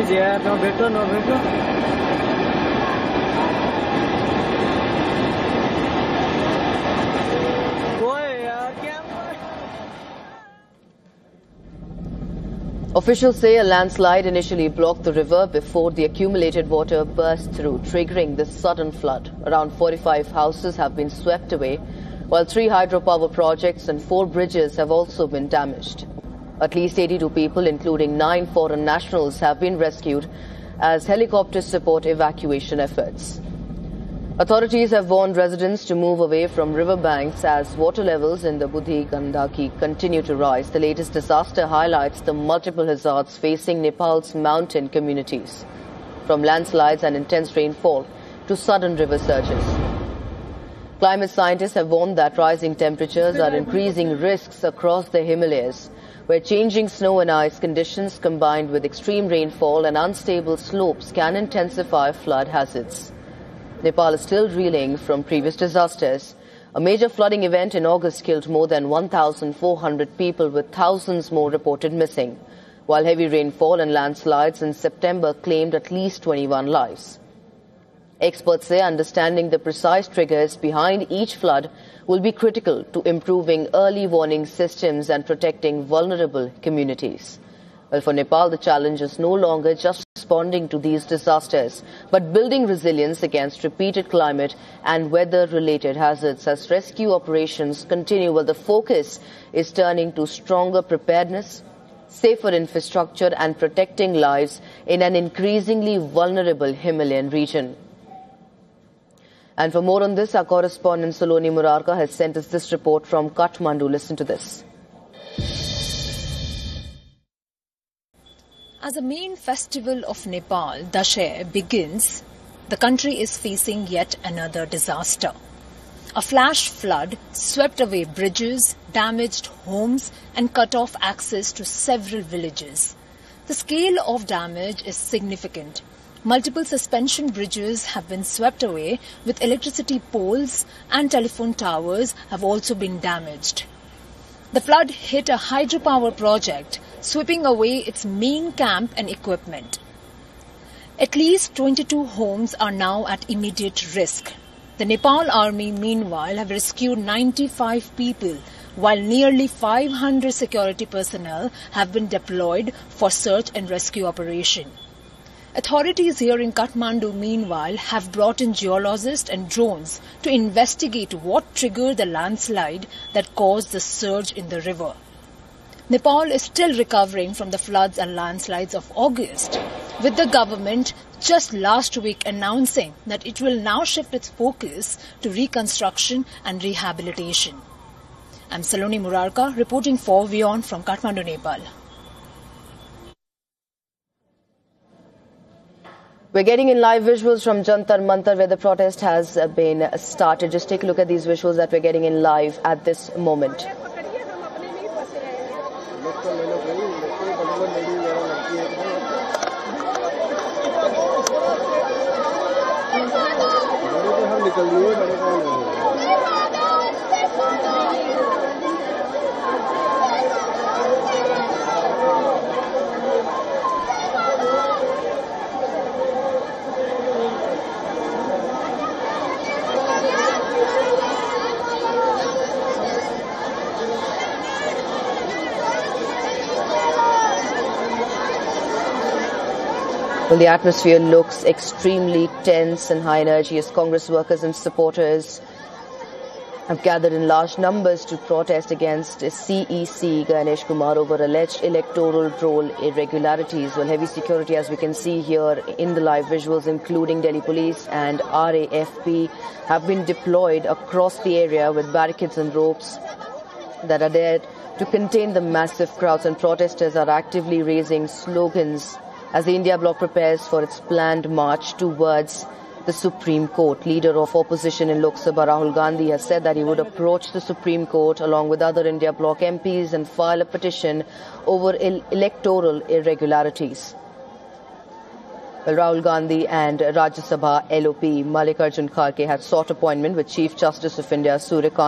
Please यार, no बैठो no बैठो। Officials say a landslide initially blocked the river before the accumulated water burst through, triggering this sudden flood. Around 45 houses have been swept away, while 3 hydropower projects and 4 bridges have also been damaged. At least 82 people, including 9 foreign nationals, have been rescued as helicopters support evacuation efforts. Authorities have warned residents to move away from riverbanks as water levels in the Budhi Gandaki continue to rise. The latest disaster highlights the multiple hazards facing Nepal's mountain communities, from landslides and intense rainfall to sudden river surges. Climate scientists have warned that rising temperatures are increasing risks across the Himalayas, where changing snow and ice conditions combined with extreme rainfall and unstable slopes can intensify flood hazards. Nepal is still reeling from previous disasters. A major flooding event in August killed more than 1,400 people, with thousands more reported missing, while heavy rainfall and landslides in September claimed at least 21 lives. Experts say understanding the precise triggers behind each flood will be critical to improving early warning systems and protecting vulnerable communities. Well, for Nepal, the challenge is no longer just responding to these disasters, but building resilience against repeated climate and weather-related hazards as rescue operations continue. Well, the focus is turning to stronger preparedness, safer infrastructure and protecting lives in an increasingly vulnerable Himalayan region. And for more on this, our correspondent Saloni Murarka has sent us this report from Kathmandu. Listen to this. As the main festival of Nepal, Dashain, begins, the country is facing yet another disaster. A flash flood swept away bridges, damaged homes and cut off access to several villages. The scale of damage is significant. Multiple suspension bridges have been swept away, with electricity poles and telephone towers have also been damaged. The flood hit a hydropower project, sweeping away its main camp and equipment. At least 22 homes are now at immediate risk. The Nepal Army, meanwhile, have rescued 95 people, while nearly 500 security personnel have been deployed for search and rescue operation. Authorities here in Kathmandu, meanwhile, have brought in geologists and drones to investigate what triggered the landslide that caused the surge in the river. Nepal is still recovering from the floods and landslides of August, with the government just last week announcing that it will now shift its focus to reconstruction and rehabilitation. I'm Saloni Murarka reporting for WION from Kathmandu, Nepal. We're getting in live visuals from Jantar Mantar, where the protest has been started. Just take a look at these visuals that we're getting in live at this moment. Well, the atmosphere looks extremely tense and high energy as Congress workers and supporters have gathered in large numbers to protest against CEC Ganesh Kumar over alleged electoral roll irregularities. Well, heavy security, as we can see here in the live visuals, including Delhi Police and RAFP, have been deployed across the area with barricades and ropes that are there to contain the massive crowds, and protesters are actively raising slogans as the India Bloc prepares for its planned march towards the Supreme Court. Leader of opposition in Lok Sabha, Rahul Gandhi, has said that he would approach the Supreme Court along with other India Bloc MPs and file a petition over electoral irregularities. Well, Rahul Gandhi and Rajya Sabha LOP Mallikarjun Kharge had sought appointment with Chief Justice of India Surya Kant